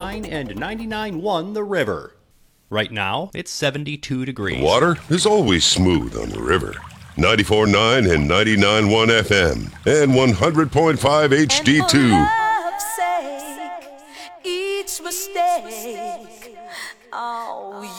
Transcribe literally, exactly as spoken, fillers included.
nine and ninety-nine point one The River. Right now, it's seventy-two degrees. Water is always smooth on the river. ninety-four point nine and ninety-nine point one F M and one hundred point five H D two. And for love's sake, each mistake, oh,